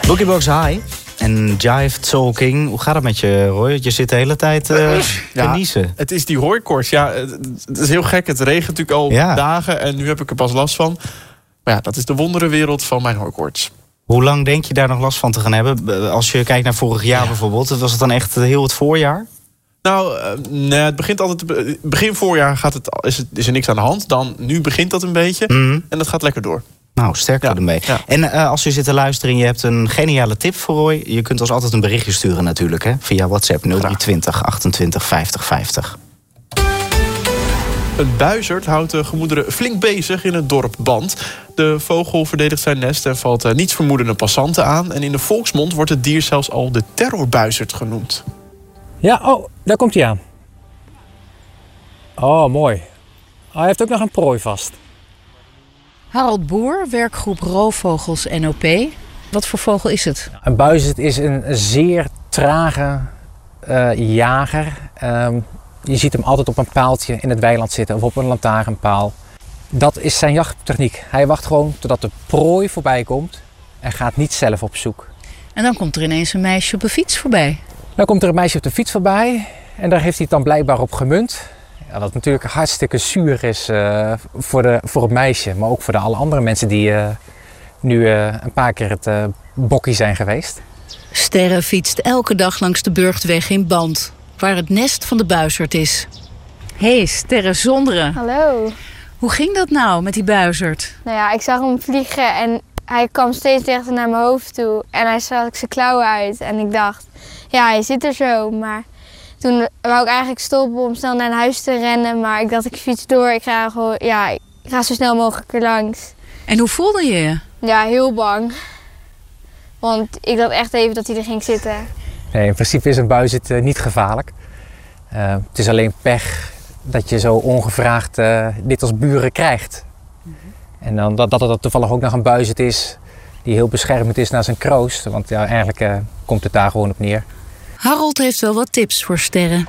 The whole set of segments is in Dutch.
Boogiebox High en Jive Talking. Hoe gaat het met je, Roy? Je zit de hele tijd geniezen. Ja, het is die hooikoorts. Ja, het is heel gek. Het regent natuurlijk al dagen en nu heb ik er pas last van. Maar ja, dat is de wonderenwereld van mijn hooikoorts. Hoe lang denk je daar nog last van te gaan hebben? Als je kijkt naar vorig jaar bijvoorbeeld. Was het dan echt heel het voorjaar? Nou, nee, het begint altijd. Begin voorjaar is er niks aan de hand. Nu begint dat een beetje. En dat gaat lekker door. Nou, sterker ermee. Ja. En als je zit te luisteren en je hebt een geniale tip voor Roy. Je kunt ons altijd een berichtje sturen natuurlijk. Hè? Via WhatsApp 0320 28 50 50. Een buizerd houdt de gemoederen flink bezig in het dorp Band. De vogel verdedigt zijn nest en valt niets vermoedende passanten aan. En in de volksmond wordt het dier zelfs al de terrorbuizerd genoemd. Ja, daar komt hij aan. Oh, mooi. Hij heeft ook nog een prooi vast. Harold Boer, werkgroep Roofvogels NOP. Wat voor vogel is het? Een buizerd is een zeer trage jager. Je ziet hem altijd op een paaltje in het weiland zitten of op een lantaarnpaal. Dat is zijn jachttechniek. Hij wacht gewoon totdat de prooi voorbij komt en gaat niet zelf op zoek. En dan komt er ineens een meisje op de fiets voorbij. Dan komt er een meisje op de fiets voorbij en daar heeft hij het dan blijkbaar op gemunt. Ja, dat natuurlijk hartstikke zuur is voor het meisje, maar ook voor alle andere mensen die nu een paar keer het bokkie zijn geweest. Sterre fietst elke dag langs de Burgtweg in Band, waar het nest van de buizerd is. Hey, Sterre Zonderen. Hallo. Hoe ging dat nou met die buizerd? Nou ja, ik zag hem vliegen en hij kwam steeds dichter naar mijn hoofd toe. En hij stak zijn klauwen uit en ik dacht, ja, hij zit er zo. Maar toen wou ik eigenlijk stoppen om snel naar een huis te rennen. Maar ik dacht, ik fiets door, ik ga zo snel mogelijk er langs. En hoe voelde je je? Ja, heel bang. Want ik dacht echt even dat hij er ging zitten. Nee, in principe is een buizerd niet gevaarlijk. Het is alleen pech dat je zo ongevraagd dit als buren krijgt. En dan dat er toevallig ook nog een buizerd is die heel beschermend is naar zijn kroost. Want ja, eigenlijk komt het daar gewoon op neer. Harold heeft wel wat tips voor Sterre.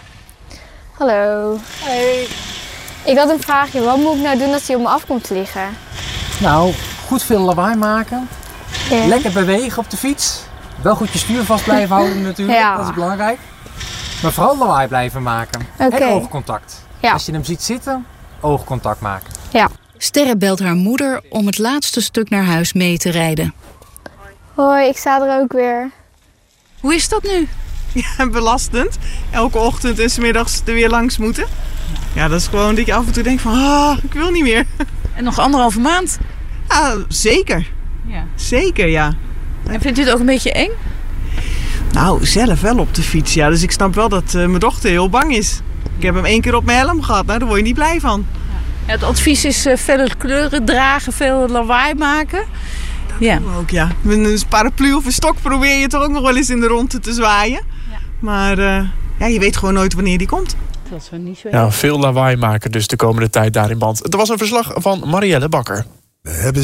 Hallo. Hey. Ik had een vraagje. Wat moet ik nou doen als hij op me af komt vliegen? Nou, goed veel lawaai maken. Ja. Lekker bewegen op de fiets. Wel goed je stuur vast blijven houden natuurlijk. Ja. Dat is belangrijk. Maar vooral lawaai blijven maken. Okay. En oogcontact. Ja. Als je hem ziet zitten, oogcontact maken. Ja. Sterre belt haar moeder om het laatste stuk naar huis mee te rijden. Hoi, ik sta er ook weer. Hoe is dat nu? Ja, belastend. Elke ochtend en 's middags er weer langs moeten. Ja, dat is gewoon dat je af en toe denkt van, ik wil niet meer. En nog 1,5 maand? Ja, zeker. Ja. Zeker, ja. En vindt u het ook een beetje eng? Nou, zelf wel op de fiets, ja. Dus ik snap wel dat mijn dochter heel bang is. Ik heb hem 1 keer op mijn helm gehad, nou, daar word je niet blij van. Ja, het advies is felle kleuren dragen, veel lawaai maken. Dat doen we ook, ja. Met een paraplu of een stok probeer je toch ook nog wel eens in de rondte te zwaaien. Ja. Maar je weet gewoon nooit wanneer die komt. Dat is niet zo. Ja, veel lawaai maken dus de komende tijd daar in Band. Er was een verslag van Marielle Bakker. We hebben